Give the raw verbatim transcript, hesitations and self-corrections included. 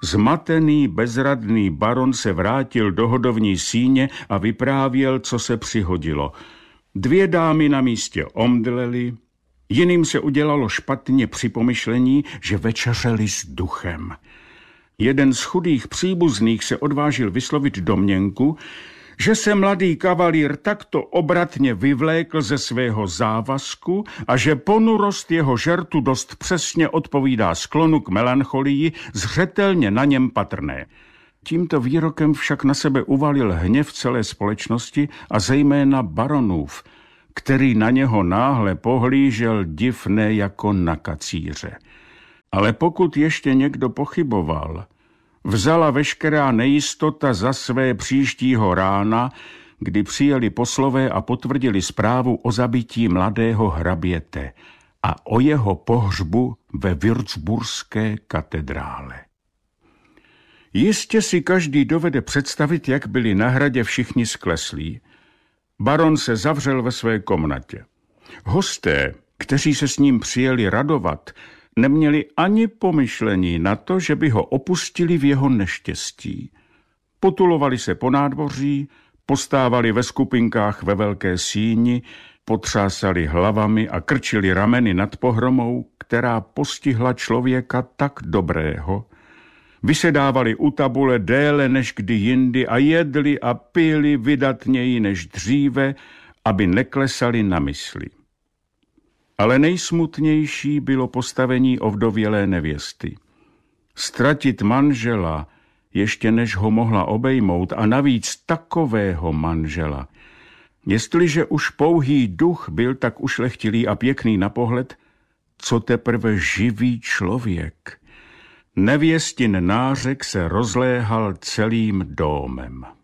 Zmatený, bezradný baron se vrátil do hodovní síně a vyprávěl, co se přihodilo. Dvě dámy na místě omdlely, jiným se udělalo špatně při pomyšlení, že večeřeli s duchem. Jeden z chudých příbuzných se odvážil vyslovit domněnku, že se mladý kavalír takto obratně vyvlékl ze svého závazku a že ponurost jeho žertu dost přesně odpovídá sklonu k melancholii, zřetelně na něm patrné. Tímto výrokem však na sebe uvalil hněv celé společnosti a zejména baronův, který na něho náhle pohlížel divné jako na kacíře. Ale pokud ještě někdo pochyboval, vzala veškerá nejistota za své příštího rána, kdy přijeli poslové a potvrdili zprávu o zabití mladého hraběte a o jeho pohřbu ve würzburské katedrále. Jistě si každý dovede představit, jak byli na hradě všichni skleslí. Baron se zavřel ve své komnatě. Hosté, kteří se s ním přijeli radovat, neměli ani pomyšlení na to, že by ho opustili v jeho neštěstí. Potulovali se po nádvoří, postávali ve skupinkách ve velké síni, potřásali hlavami a krčili rameny nad pohromou, která postihla člověka tak dobrého. Vysedávali u tabule déle než kdy jindy a jedli a pili vydatněji než dříve, aby neklesali na mysli. Ale nejsmutnější bylo postavení ovdovělé nevěsty. Ztratit manžela, ještě než ho mohla obejmout, a navíc takového manžela. Jestliže už pouhý duch byl tak ušlechtilý a pěkný na pohled, co teprve živý člověk. Nevěstin nářek se rozléhal celým domem.